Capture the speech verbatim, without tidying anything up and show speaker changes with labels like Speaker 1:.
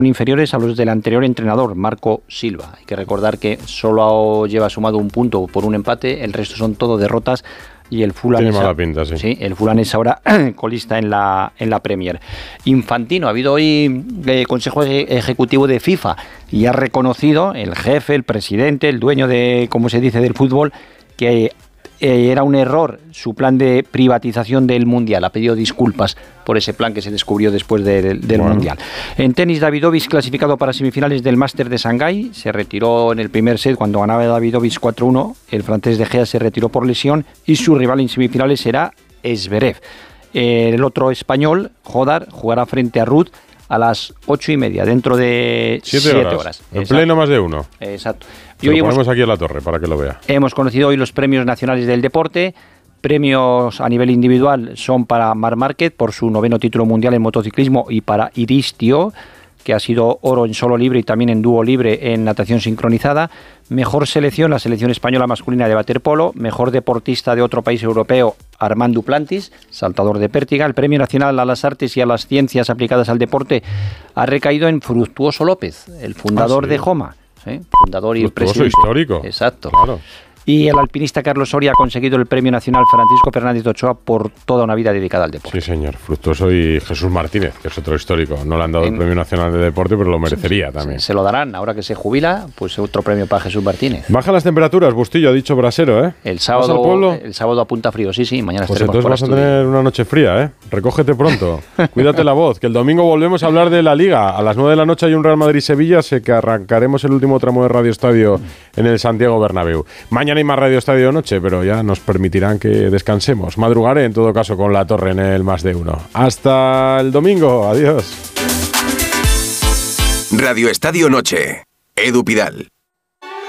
Speaker 1: inferiores a los del anterior entrenador, Marco Silva. Hay que recordar que solo lleva sumado un punto por un empate, el resto son todo derrotas y el Fulham
Speaker 2: Tiene
Speaker 1: es,
Speaker 2: mala pinta, sí.
Speaker 1: Sí, el Fulham es ahora colista en la, en la Premier. Infantino, ha habido hoy eh, Consejo Ejecutivo de FIFA y ha reconocido el jefe, el presidente, el dueño de, como se dice, del fútbol, que Eh, era un error su plan de privatización del Mundial. Ha pedido disculpas por ese plan que se descubrió después de, de, del bueno. Mundial. En tenis, Davidovich clasificado para semifinales del Máster de Shanghái. Se retiró en el primer set cuando ganaba Davidovich cuatro uno. El francés de Gea se retiró por lesión y su rival en semifinales será Zverev. Eh, el otro español, Jodar, jugará frente a Ruud a las ocho y media, dentro de siete, siete horas. horas.
Speaker 2: En pleno más de uno.
Speaker 1: Exacto.
Speaker 2: Y hoy lo ponemos hemos, aquí en la torre para que lo vea.
Speaker 1: Hemos conocido hoy los premios nacionales del deporte. Premios a nivel individual son para Marc Márquez por su noveno título mundial en motociclismo y para Iris Tio, que ha sido oro en solo libre y también en dúo libre en natación sincronizada. Mejor selección, la selección española masculina de waterpolo. Mejor deportista de otro país europeo, Armand Duplantis, saltador de pértiga. El Premio Nacional a las Artes y a las Ciencias aplicadas al deporte ha recaído en Fructuoso López, el fundador ah, sí. de Joma. ¿Sí? Fundador y
Speaker 2: presidente. Histórico.
Speaker 1: Exacto.
Speaker 2: Claro.
Speaker 1: Y el alpinista Carlos Soria ha conseguido el Premio Nacional Francisco Fernández de Ochoa por toda una vida dedicada al deporte.
Speaker 2: Sí, señor. Fructuoso y Jesús Martínez, que es otro histórico. No le han dado en... el Premio Nacional de Deporte, pero lo merecería también.
Speaker 1: Se, se lo darán. Ahora que se jubila, pues otro premio para Jesús Martínez.
Speaker 2: Bajan las temperaturas, Bustillo, ha dicho Brasero, ¿eh?
Speaker 1: El sábado, ¿vas al pueblo? El sábado apunta frío, sí, sí. Mañana
Speaker 2: pues entonces vas a tener una noche fría, ¿eh? Recógete pronto. Cuídate la voz, que el domingo volvemos a hablar de la Liga. A las nueve de la noche hay un Real Madrid-Sevilla, sé que arrancaremos el último tramo de Radio Estadio en el Santiago Bernabéu. Mañana hay más Radio Estadio noche, pero ya nos permitirán que descansemos. Madrugaré en todo caso con la torre en el más de uno. Hasta el domingo, adiós.
Speaker 3: Radio Estadio Noche, Edu Pidal.